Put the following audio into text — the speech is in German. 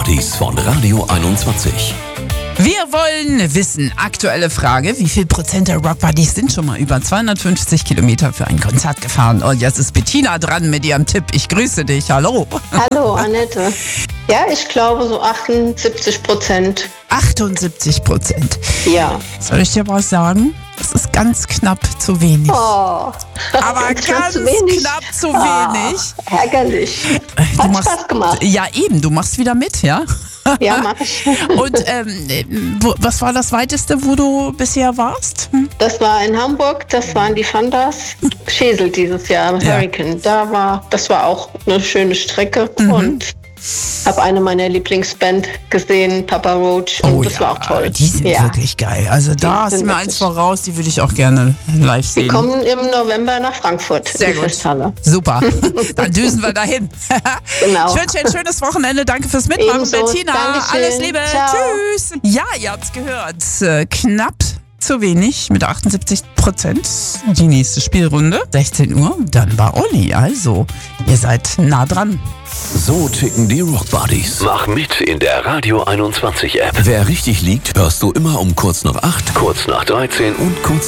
Buddies von Radio 21. Wir wollen wissen, aktuelle Frage, wie viel Prozent der Rock Buddies sind schon mal über 250 Kilometer für ein Konzert gefahren? Und jetzt ist Bettina dran mit ihrem Tipp. Ich grüße dich. Hallo. Hallo, Annette. Ja, ich glaube so 78%. 78%. Ja. Soll ich dir was sagen? Das ist ganz knapp zu wenig. Oh. Aber ganz knapp zu wenig. Ärgerlich. Hat Spaß gemacht. Ja, eben. Du machst wieder mit, ja? Ja, mach ich. Und was war das Weiteste, wo du bisher warst? Das war in Hamburg, das waren die Fandas. Schesel dieses Jahr, Hurricane. Das war auch eine schöne Strecke und habe eine meiner Lieblingsband gesehen, Papa Roach, und das war auch toll. Die sind wirklich geil. Also da hast du mir eins voraus, die würde ich auch gerne live sehen. Die kommen im November nach Frankfurt. Sehr gut. Festhalle. Super. Dann düsen wir dahin. Genau. Ich wünsche dir ein schönes Wochenende. Danke fürs Mitmachen, Ebenso. Bettina. Dankeschön. Alles Liebe. Ciao. Tschüss. Ja, ihr habt's gehört. Knapp zu wenig mit 78%. Die nächste Spielrunde, 16 Uhr, dann war Olli. Also, ihr seid nah dran. So ticken die Rock Buddies. Mach mit in der Radio 21 App. Wer richtig liegt, hörst du immer um kurz nach 8, kurz nach 13 und kurz